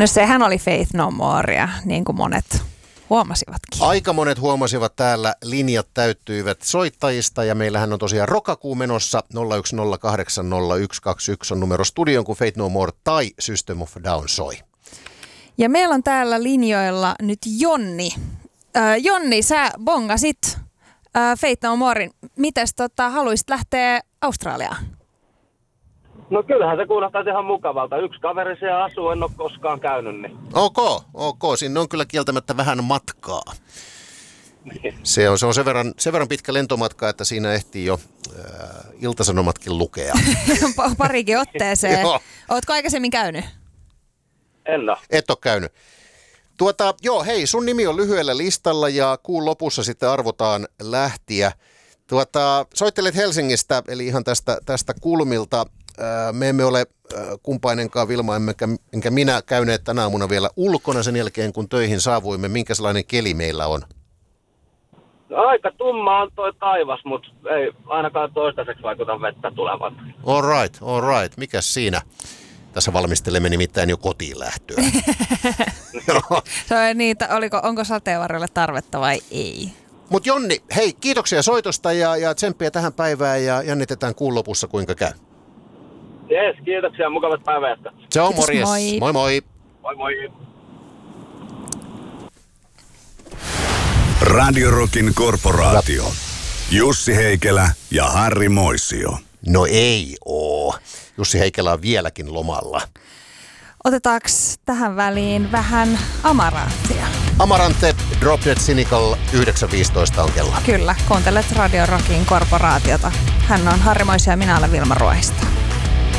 No sehän oli Faith No Morea, niin kuin monet huomasivatkin. Aika monet huomasivat täällä, linjat täyttyivät soittajista ja meillähän on tosiaan rokakuu menossa. 01080121 on numero studion, kun Faith No More tai System of a Down soi. Ja meillä on täällä linjoilla nyt Jonni. Jonni, sä bongasit Faith No Moren. Mites haluaisit lähteä Australiaan? No kyllähän se kuulostaa ihan mukavalta. Yksi kaveri siellä asuu, en ole koskaan käynyt. Niin. Ok. Sinne on kyllä kieltämättä vähän matkaa. Se on sen verran pitkä lentomatka, että siinä ehtii jo iltasanomatkin lukea. Parikin otteeseen. Ootko aikaisemmin käynyt? En ole. Et ole käynyt. Hei, sun nimi on lyhyellä listalla ja kuun lopussa sitten arvotaan lähtiä. Soittelet Helsingistä, eli ihan tästä kulmilta. Me emme ole kumpainenkaan, Vilma enkä minä, käyneet tänä aamuna vielä ulkona sen jälkeen, kun töihin saavuimme. Minkälainen keli meillä on? No, aika tumma on toi taivas, mutta ei ainakaan toistaiseksi vaikuta vettä tulevan. All right. Mikäs siinä? Tässä valmistelemme nimittäin jo kotiin lähtöä. Se on niitä, onko sateenvarjolle tarvetta vai ei? Mutta Jonni, hei, kiitoksia soitosta ja tsemppiä tähän päivään ja jännitetään kuun lopussa kuinka käy. Jes, kiitoksia, mukavat päivää. Se on, morjes. Moi. Moi. Radio Rockin korporaatio. Jussi Heikelä ja Harri Moisio. No ei oo. Jussi Heikelä on vieläkin lomalla. Otetaanko tähän väliin vähän Amaranttia? Amarante, Drop Dead Cynical, 9.15 on kello. Kyllä, kuuntelet Radio Rockin korporaatiota. Hän on Harri Moisio ja minä olen Vilma Ruohista.